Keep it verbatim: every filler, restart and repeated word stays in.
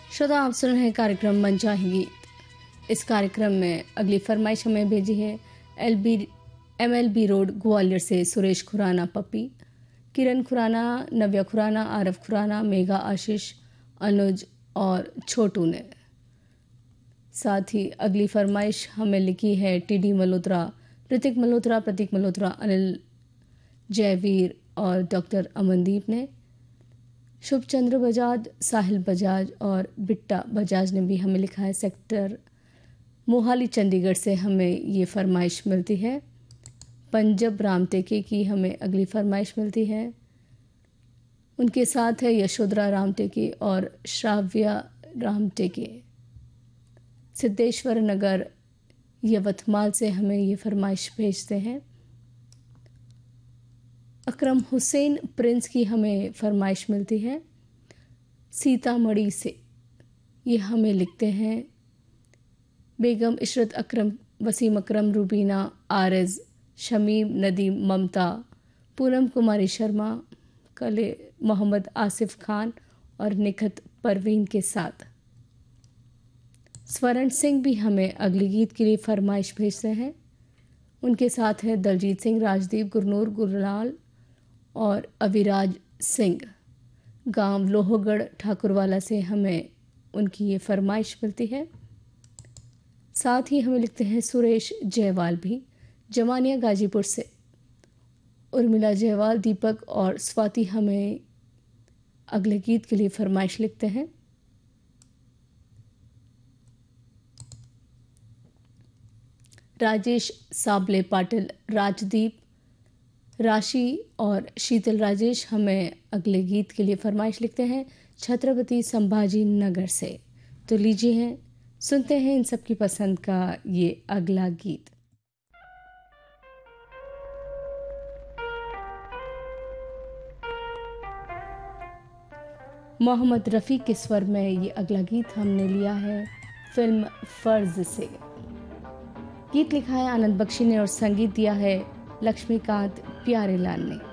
श्रोता, आप सुन रहे हैं कार्यक्रम मनचाही गीत। इस कार्यक्रम में अगली फरमाइश हमें भेजी है L B M L B road Gwalior से सुरेश खुराना पप्पी, किरण खुराना, नव्या खुराना, आरफ खुराना, मेघा, आशीष, अनुज और छोटू ने। साथ ही अगली फरमाइश हमें लिखी है टी डी मल्होत्रा, ऋतिक मल्होत्रा, प्रतीक मल्होत्रा, अनिल जयवीर और डॉक्टर अमनदीप ने। शुभ चंद्र बजाज, साहिल बजाज और बिट्टा बजाज ने भी हमें लिखा है। सेक्टर मोहाली चंडीगढ़ से हमें ये फरमाइश मिलती है। पंजब रामटेके की हमें अगली फरमाइश मिलती है। उनके साथ है यशोधरा रामटेके और श्राव्या रामटेके। सिद्धेश्वर नगर यवतमाल से हमें ये फरमाइश भेजते हैं। अकरम हुसैन प्रिंस की हमें फरमाइश मिलती है सीतामढ़ी से। ये हमें लिखते हैं बेगम इशरत अकरम, वसीम अकरम, रूबीना, आरज, शमीम, नदीम, ममता, पूनम कुमारी शर्मा, कले मोहम्मद आसिफ खान और निखत परवीन के साथ। स्वर्ण सिंह भी हमें अगले गीत के लिए फरमाइश भेजते हैं। उनके साथ है दलजीत सिंह, राजदीप, गुरनूर, गुरलाल और अविराज सिंह। गांव लोहगढ़ ठाकुरवाला से हमें उनकी ये फरमाइश मिलती है। साथ ही हमें लिखते हैं सुरेश जयवाल भी, जमानिया गाजीपुर से। उर्मिला जयवाल, दीपक और स्वाति हमें अगले गीत के लिए फरमाइश लिखते हैं। राजेश साबले पाटिल, राजदीप, राशि और शीतल राजेश हमें अगले गीत के लिए फरमाइश लिखते हैं छत्रपति संभाजी नगर से। तो लीजिए हैं, सुनते हैं इन सबकी पसंद का ये अगला गीत। मोहम्मद रफ़ी के स्वर में ये अगला गीत हमने लिया है फिल्म फर्ज से। गीत लिखा है आनंद बख्शी ने और संगीत दिया है लक्ष्मीकांत प्यारेलाल ने।